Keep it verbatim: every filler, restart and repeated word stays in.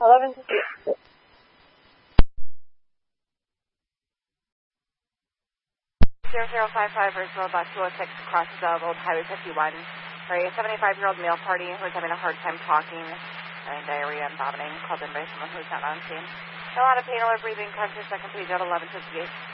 eleven. zero zero five five, Ridgeville, about two oh six, crosses of Old Highway fifty-one. For a seventy-five-year-old male party who is having a hard time talking, having diarrhea and vomiting, called in by someone who's not on scene. A lot of pain or breathing, conscious, second page out eleven fifty-eight.